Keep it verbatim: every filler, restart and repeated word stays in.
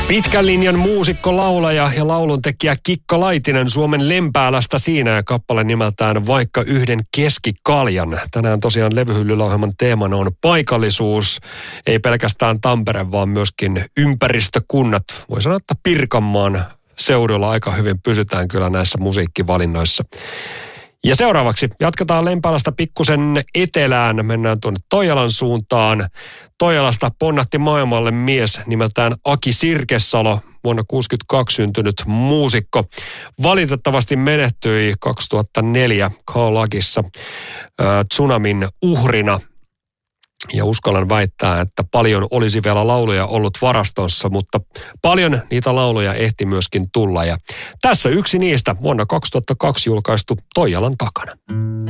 Pitkän linjan muusikko, laulaja ja lauluntekijä Kikka Laitinen Suomen Lempäälästä siinä ja kappale nimeltään Vaikka yhden keskikaljan. Tänään tosiaan levyhyllyllä-ohjelman teemana on paikallisuus. Ei pelkästään Tampere, vaan myöskin ympäristökunnat. Voi sanoa, että Pirkanmaan seudulla aika hyvin pysytään kyllä näissä musiikkivalinnoissa. Ja seuraavaksi jatketaan Lempäälästä pikkusen etelään. Mennään tuonne Toijalan suuntaan. Toijalasta ponnahti maailmalle mies nimeltään Aki Sirkesalo, vuonna kuusikymmentäkaksi syntynyt muusikko. Valitettavasti menehtyi kaksituhattaneljä Kaalakissa äh, tsunamin uhrina. Ja uskallan väittää, että paljon olisi vielä lauluja ollut varastossa, mutta paljon niitä lauluja ehti myöskin tulla. Ja tässä yksi niistä vuonna kaksituhattakaksi julkaistu Toijalan takana.